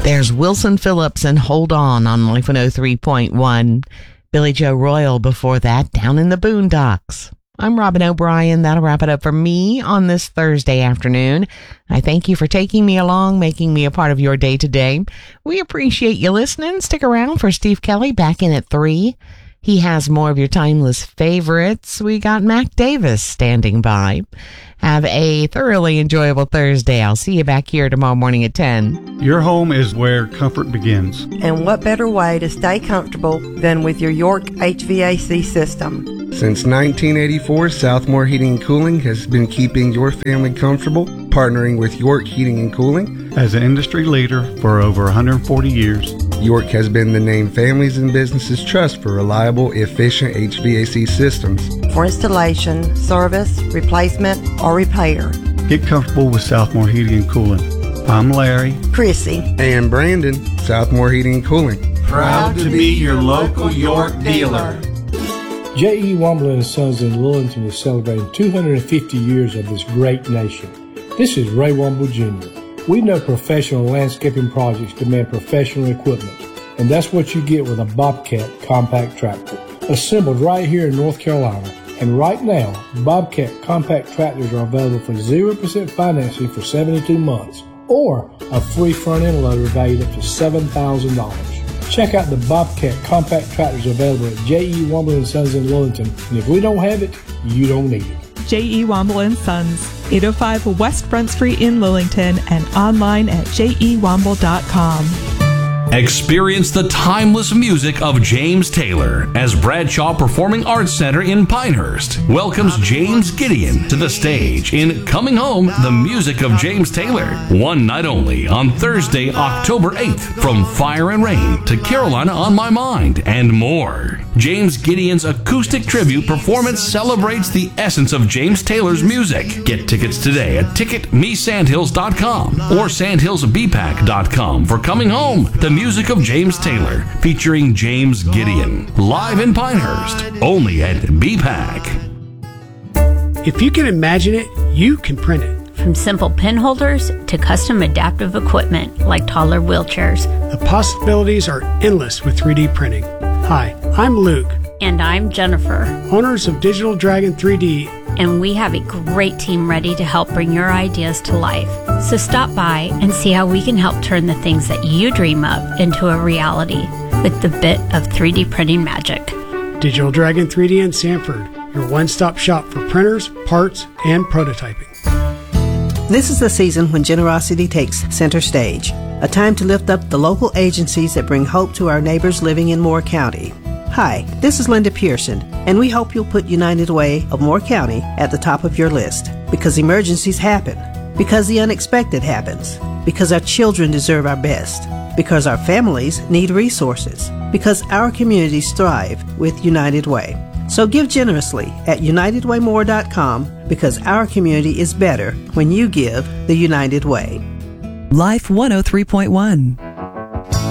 There's Wilson Phillips and Hold On Life 103.1. Billy Joe Royal before that, Down in the Boondocks. I'm Robin O'Brien. That'll wrap it up for me on this Thursday afternoon. I thank you for taking me along, making me a part of your day today. We appreciate you listening. Stick around for Steve Kelly back in at 3. He has more of your timeless favorites. We got Mac Davis standing by. Have a thoroughly enjoyable Thursday. I'll see you back here tomorrow morning at 10. Your home is where comfort begins. And what better way to stay comfortable than with your York HVAC system? Since 1984, Southmore Heating and Cooling has been keeping your family comfortable, partnering with York Heating and Cooling. As an industry leader for over 140 years, York has been the name families and businesses trust for reliable, efficient HVAC systems. For installation, service, replacement, or repair. Get comfortable with Southmore Heating and Cooling. I'm Larry, Chrissy, and Brandon, Southmore Heating and Cooling. Proud to be your local York dealer. J.E. Womble & Sons in Lillington is celebrating 250 years of this great nation. This is Ray Womble Jr. We know professional landscaping projects demand professional equipment, and that's what you get with a Bobcat compact tractor, assembled right here in North Carolina. And right now, Bobcat compact tractors are available for 0% financing for 72 months, or a free front end loader valued up to $7,000. Check out the Bobcat compact tractors available at J.E. Womble & Sons in Lillington, and if we don't have it, you don't need it. J.E. Womble & Sons, 805 West Front Street in Lillington, and online at jewomble.com. Experience the timeless music of James Taylor as Bradshaw Performing Arts Center in Pinehurst welcomes James Gideon to the stage in Coming Home, the Music of James Taylor. One night only on Thursday, October 8th, from Fire and Rain to Carolina on My Mind and more. James Gideon's acoustic tribute performance celebrates the essence of James Taylor's music. Get tickets today at ticketmesandhills.com or sandhillsbpack.com for Coming Home, the Music of James Taylor, featuring James Gideon, live in Pinehurst, only at BPAC. If you can imagine it, you can print it. From simple pen holders to custom adaptive equipment like taller wheelchairs. The possibilities are endless with 3D printing. Hi, I'm Luke. And I'm Jennifer, owners of Digital Dragon 3D. And we have a great team ready to help bring your ideas to life. So stop by and see how we can help turn the things that you dream of into a reality with the bit of 3D printing magic. Digital Dragon 3D in Sanford, your one-stop shop for printers, parts, and prototyping. This is the season when generosity takes center stage, a time to lift up the local agencies that bring hope to our neighbors living in Moore County. Hi, this is Linda Pearson, and we hope you'll put United Way of Moore County at the top of your list, because emergencies happen, because the unexpected happens, because our children deserve our best, because our families need resources, because our communities thrive with United Way. So give generously at UnitedWayMore.com, because our community is better when you give the United Way. Life 103.1